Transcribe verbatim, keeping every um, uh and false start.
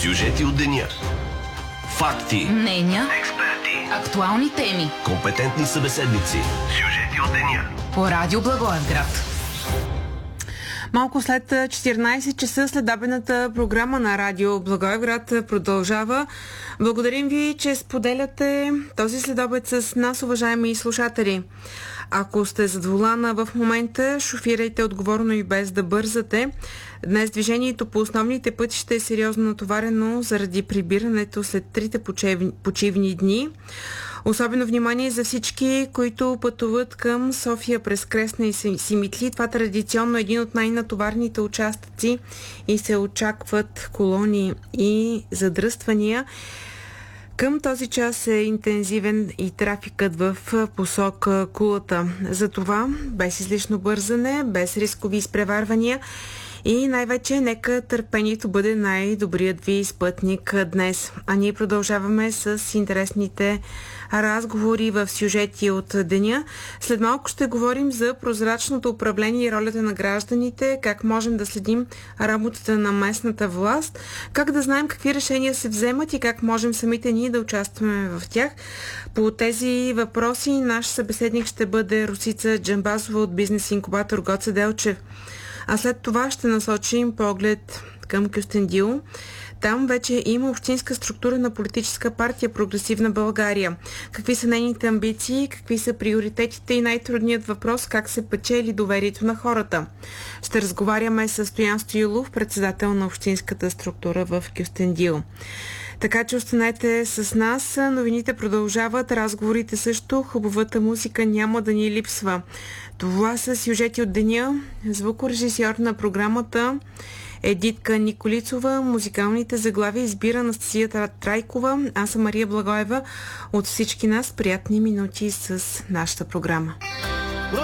Сюжети от деня. Факти. Мнения. Експерти. Актуални теми. Компетентни събеседници. Сюжети от деня. По Радио Благоевград. Малко след четиринайсет часа следобедната програма на Радио Благоевград продължава. Благодарим ви, че споделяте този следобед с нас, уважаеми слушатели. Ако сте зад волана в момента, шофирайте отговорно и без да бързате. Днес движението по основните пътища е сериозно натоварено заради прибирането след трите почивни, почивни дни. Особено внимание за всички, които пътуват към София през Кресна и Симитли. Това традиционно е един от най-натоварните участъци и се очакват колони и задръствания. Към този час е интензивен и трафикът в посока Кулата. Затова без излишно бързане, без рискови изпреварвания и най-вече нека търпението бъде най-добрият ви спътник днес. А ние продължаваме с интересните разговори в сюжети от деня. След малко ще говорим за прозрачното управление и ролята на гражданите, как можем да следим работата на местната власт, как да знаем какви решения се вземат и как можем самите ние да участваме в тях. По тези въпроси наш събеседник ще бъде Росица Джамбазова от бизнес инкубатор Гоце Делчев. А след това ще насочим поглед към Кюстендил. Там вече има общинска структура на политическа партия Прогресивна България. Какви са нейните амбиции, какви са приоритетите и най-трудният въпрос как се печели доверието на хората. Ще разговаряме с Стоян Стоилов, председател на общинската структура в Кюстендил. Така че останете с нас. Новините продължават, разговорите също. Хубавата музика няма да ни липсва. Това са сюжети от деня. Звукорежисьор на програмата Едитка Николицова. Музикалните заглавия избира Анастасия Трайкова. Аз съм Мария Благоева. От всички нас приятни минути с нашата програма.